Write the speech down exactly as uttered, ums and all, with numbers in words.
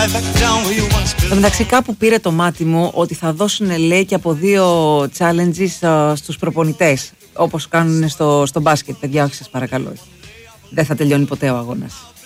Εν μεταξύ κάπου πήρε το μάτι μου ότι θα δώσουν, λέει, και από δύο challenges uh, στους προπονητές, όπως κάνουν στο, στο μπάσκετ. Παιδιά, όχι, σας παρακαλώ, δεν θα τελειώνει ποτέ ο αγώνας.